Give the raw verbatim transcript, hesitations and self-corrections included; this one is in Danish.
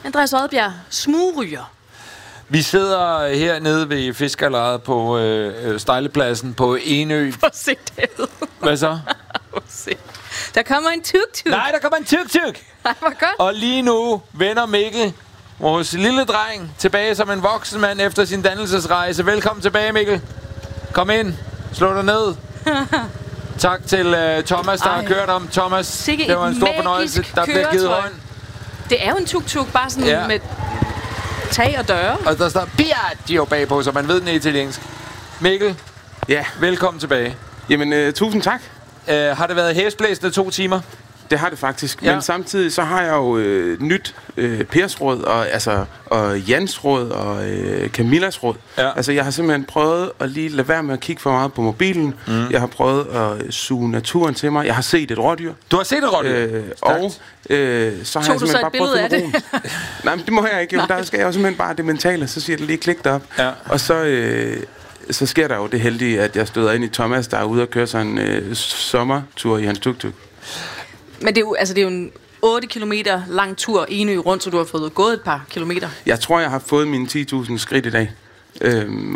Andreas Odbjerg, smugryger. Vi sidder hernede ved fiskerlejet på øh, Stejlepladsen på Enø. Prøv at se det. Hvad så? Se. Der kommer en tuk-tuk. Nej, der kommer en tuk-tuk. Ej, hvor godt. Og lige nu vender Mikkel, vores lille dreng, tilbage som en voksen mand efter sin dannelsesrejse. Velkommen tilbage, Mikkel. Kom ind. Slå dig ned. Tak til uh, Thomas, der Ej. har kørt om. Thomas, Sikke det var en stor fornøjelse. Der bliver givet hånd. Det er jo en tuk-tuk, bare sådan ja. med tag og døre. Og der står Piaggio bagpå, så man ved den er italiensk. Mikkel, ja. velkommen tilbage. Jamen, uh, tusind tak. Uh, har det været hæsblæsende to timer? Det har det faktisk, ja. men samtidig så har jeg jo øh, nyt øh, Pers råd, og, altså, og Jans råd, og øh, Camillas råd. Ja. Altså, jeg har simpelthen prøvet at lige lade være med at kigge for meget på mobilen. Mm. Jeg har prøvet at suge naturen til mig. Jeg har set et rådyr. Du har set et rådyr? Øh, og øh, så har Tog jeg simpelthen bare prøvet at finde roen. Nej, men det må jeg ikke. Jo, der skal jeg jo simpelthen bare det mentale, så siger det lige klik derop. Ja. Og så... Øh, så sker der jo det heldige, at jeg støder ind i Thomas, der er ude og køre sådan en øh, sommertur i hans tuk-tuk. Men det er jo, altså det er jo en otte kilometer lang tur Enø rundt, så du har fået gået et par kilometer. Jeg tror, jeg har fået mine ti tusind skridt i dag. Øhm,